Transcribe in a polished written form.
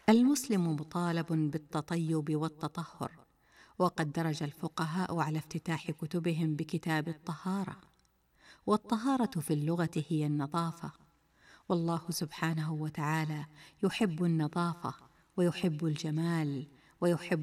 المسلم مطالب بالتطيب والتطهر، وقد درج الفقهاء على افتتاح كتبهم بكتاب الطهارة. والطهارة في اللغة هي النظافة، والله سبحانه وتعالى يحب النظافة ويحب الجمال ويحب